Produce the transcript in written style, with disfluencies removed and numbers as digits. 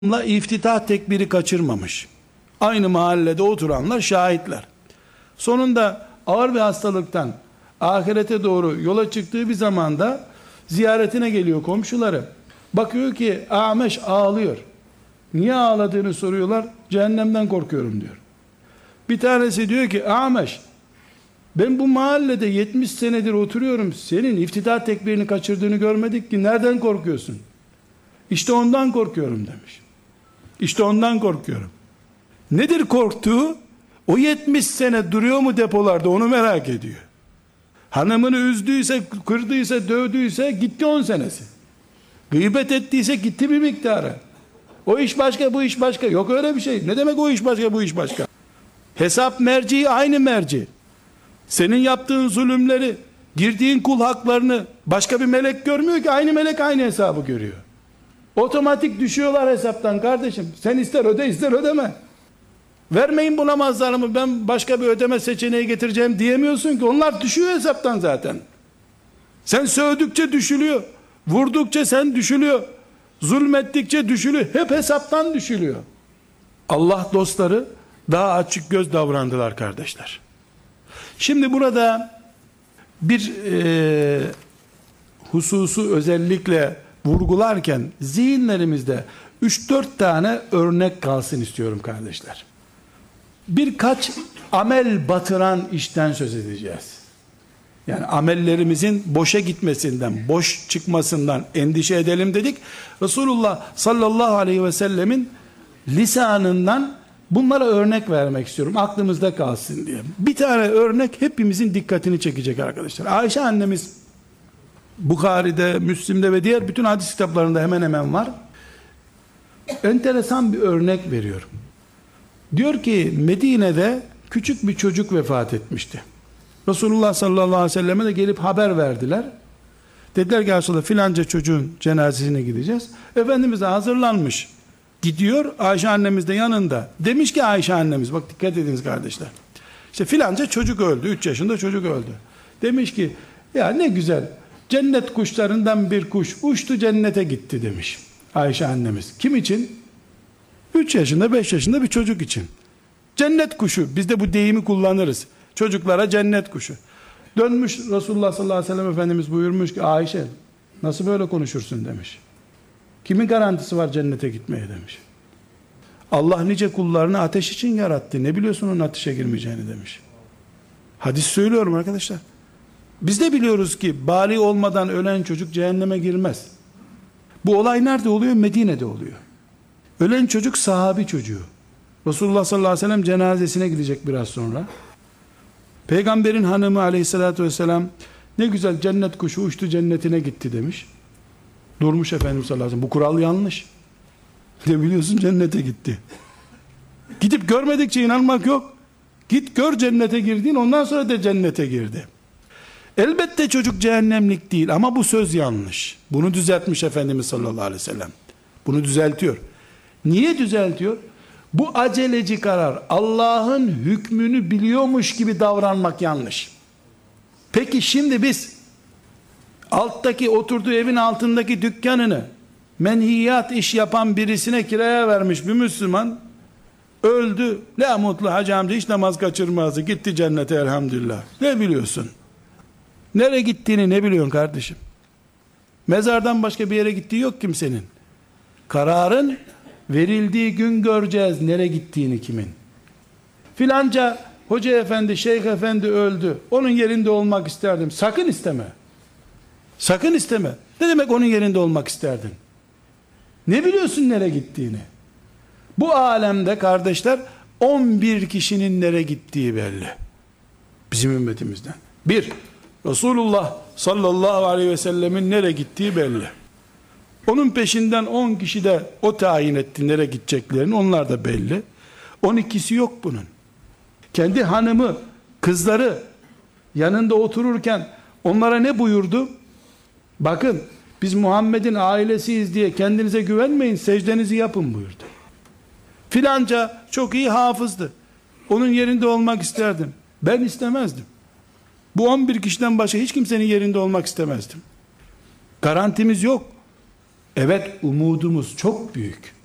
iftitah tekbiri kaçırmamış. Aynı mahallede oturanlar şahitler. Sonunda ağır bir hastalıktan ahirete doğru yola çıktığı bir zamanda ziyaretine geliyor komşuları. Bakıyor ki Ameş ağlıyor. Niye ağladığını soruyorlar. Cehennemden korkuyorum diyor. Bir tanesi diyor ki Ameş, ben bu mahallede 70 senedir oturuyorum. Senin iftitah tekbirini kaçırdığını görmedik ki, nereden korkuyorsun? İşte ondan korkuyorum demiş. İşte ondan korkuyorum. Nedir korktuğu? O 70 sene duruyor mu depolarda, onu merak ediyor. Hanımını üzdüyse, kırdıysa, dövdüyse gitti 10 senesi. Gıybet ettiyse gitti bir miktarı. O iş başka, bu iş başka. Yok öyle bir şey. Ne demek o iş başka, bu iş başka? Hesap merci aynı merci. Senin yaptığın zulümleri, girdiğin kul haklarını başka bir melek görmüyor ki, aynı melek aynı hesabı görüyor. Otomatik düşüyorlar hesaptan kardeşim. Sen ister öde, ister ödeme. Vermeyin buna mazlarımı, ben başka bir ödeme seçeneği getireceğim diyemiyorsun ki, onlar düşüyor hesaptan zaten. Sen sövdükçe düşülüyor, vurdukça sen düşülüyor, zulmettikçe düşülüyor, hep hesaptan düşülüyor. Allah dostları daha açık göz davrandılar kardeşler. Şimdi burada bir hususu özellikle vurgularken zihinlerimizde 3-4 tane örnek kalsın istiyorum kardeşler. Birkaç amel batıran işten söz edeceğiz. Yani amellerimizin boşa gitmesinden, boş çıkmasından endişe edelim dedik. Resulullah sallallahu aleyhi ve sellemin lisanından bunlara örnek vermek istiyorum, aklımızda kalsın diye. Bir tane örnek hepimizin dikkatini çekecek arkadaşlar. Ayşe annemiz Bukhari'de, Müslim'de ve diğer bütün hadis kitaplarında hemen hemen var. Enteresan bir örnek veriyorum. Diyor ki Medine'de küçük bir çocuk vefat etmişti. Resulullah sallallahu aleyhi ve selleme de gelip haber verdiler. Dediler ki Resulullah filanca çocuğun cenazesine gideceğiz. Efendimiz de hazırlanmış. Gidiyor, Ayşe annemiz de yanında. Demiş ki Ayşe annemiz, bak dikkat ediniz kardeşler. İşte filanca çocuk öldü, 3 yaşında çocuk öldü. Demiş ki ya ne güzel, cennet kuşlarından bir kuş uçtu cennete gitti demiş Ayşe annemiz. Kim için? 3 yaşında 5 yaşında bir çocuk için. Cennet kuşu, biz de bu deyimi kullanırız. Çocuklara cennet kuşu. Dönmüş Resulullah sallallahu aleyhi ve sellem Efendimiz buyurmuş ki Ayşe nasıl böyle konuşursun demiş. Kimin garantisi var cennete gitmeye demiş. Allah nice kullarını ateş için yarattı. Ne biliyorsun onun ateşe girmeyeceğini demiş. Hadis söylüyorum arkadaşlar. Biz de biliyoruz ki bali olmadan ölen çocuk cehenneme girmez. Bu olay nerede oluyor? Medine'de oluyor. Ölen çocuk sahabi çocuğu. Resulullah sallallahu aleyhi ve sellem cenazesine gidecek biraz sonra. Peygamberin hanımı aleyhissalatü vesselam ne güzel cennet kuşu uçtu cennetine gitti demiş. Durmuş Efendimiz sallallahu aleyhi ve sellem. Bu kural yanlış. Ne biliyorsun cennete gitti. Gidip görmedikçe inanmak yok. Git gör cennete girdiğin, ondan sonra da cennete girdi. Elbette çocuk cehennemlik değil ama bu söz yanlış. Bunu düzeltmiş Efendimiz sallallahu aleyhi ve sellem. Bunu düzeltiyor. Niye düzeltiyor? Bu aceleci karar, Allah'ın hükmünü biliyormuş gibi davranmak yanlış. Peki şimdi biz alttaki, oturduğu evin altındaki dükkanını menhiyat iş yapan birisine kiraya vermiş bir Müslüman öldü, la mutlu hacı amca hiç namaz kaçırmazdı, gitti cennete elhamdülillah. Ne biliyorsun? Nereye gittiğini ne biliyorsun kardeşim? Mezardan başka bir yere gittiği yok kimsenin. Kararın verildiği gün göreceğiz nereye gittiğini kimin. Filanca hoca efendi, şeyh efendi öldü, onun yerinde olmak isterdim. Sakın isteme. Sakın isteme. Ne demek onun yerinde olmak isterdin? Ne biliyorsun nereye gittiğini? Bu alemde kardeşler 11 kişinin nereye gittiği belli. Bizim ümmetimizden. Bir, Resulullah sallallahu aleyhi ve sellemin nereye gittiği belli. Onun peşinden 10 kişi de o tayin etti nereye gideceklerini, onlar da belli. 12'si yok bunun. Kendi hanımı, kızları yanında otururken onlara ne buyurdu? Bakın biz Muhammed'in ailesiyiz diye kendinize güvenmeyin, secdenizi yapın buyurdu. Filanca çok iyi hafızdı, onun yerinde olmak isterdim. Ben istemezdim. Bu 11 kişiden başka hiç kimsenin yerinde olmak istemezdim. Garantimiz yok. Evet, umudumuz çok büyük.